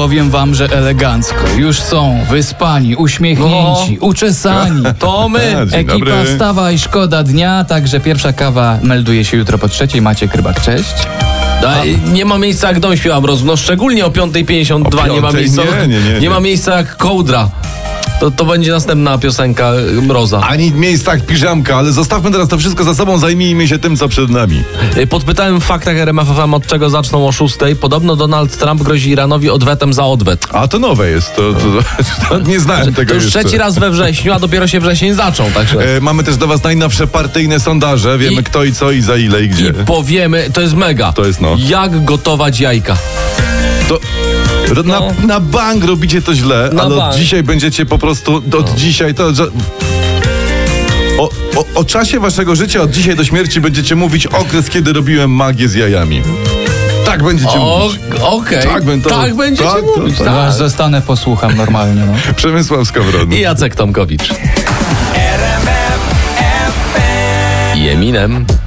powiem wam, że elegancko. Już są wyspani, uśmiechnięci, uczesani. To my. Dzień Ekipa dobry. Wstawaj, szkoda dnia, także pierwsza kawa melduje się jutro po 3:00. Maciek Rybak, cześć. Nie ma miejsca jak dom śpiewa Mroz. No szczególnie o 5:52 nie ma 5:00? miejsca. Nie. Ma miejsca jak kołdra. To będzie następna piosenka Mroza. Ani miejsca jak piżamka, ale zostawmy teraz to wszystko za sobą, zajmijmy się tym, co przed nami. Podpytałem w faktach RMF FM, od czego zaczną o 6:00. Podobno Donald Trump grozi Iranowi odwetem za odwet. A to nowe jest, to nie znałem tego To już jeszcze. trzeci raz we wrześniu, a dopiero się wrzesień zaczął. Także. Mamy też dla was najnowsze partyjne sondaże, wiemy kto i co i za ile i gdzie. I powiemy, to jest mega. To jest Jak gotować jajka. Na bank robicie to źle, Na ale bank. od dzisiaj będziecie po prostu, od dzisiaj to... O czasie waszego życia od dzisiaj do śmierci będziecie mówić okres, kiedy robiłem magię z jajami. Tak będziecie mówić. Okej. Tak będziecie mówić. tak. Aż zostanę, posłucham normalnie, no. Przemysław Skowronny. I Jacek Tomkowicz. I Eminem.